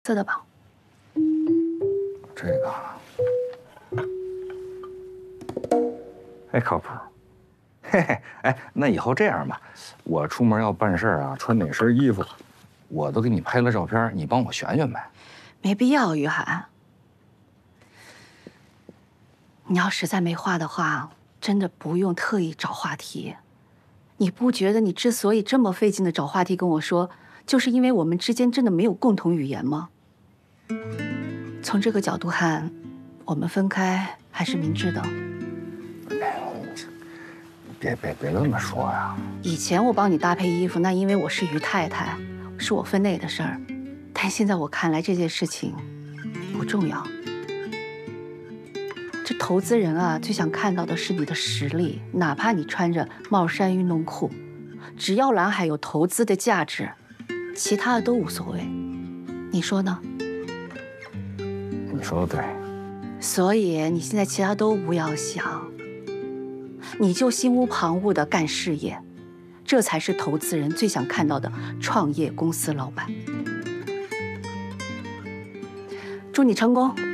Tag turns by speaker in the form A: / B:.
A: 色的吧？
B: 这个，哎，靠谱。嘿嘿，哎，那以后这样吧，我出门要办事啊，穿哪身衣服，我都给你拍了照片，你帮我选选呗。
A: 没必要，于涵。你要实在没话的话，真的不用特意找话题。你不觉得你之所以这么费劲的找话题跟我说，就是因为我们之间真的没有共同语言吗？从这个角度看，我们分开还是明智的。
B: 别这么说呀！
A: 以前我帮你搭配衣服，那因为我是于太太，是我分内的事儿。但现在我看来这件事情不重要。这投资人啊，最想看到的是你的实力，哪怕你穿着帽衫运动裤，只要蓝海有投资的价值，其他的都无所谓。你说呢？
B: 你说的对。
A: 所以你现在其他都不要想，你就心无旁骛地干事业，这才是投资人最想看到的创业公司老板。祝你成功！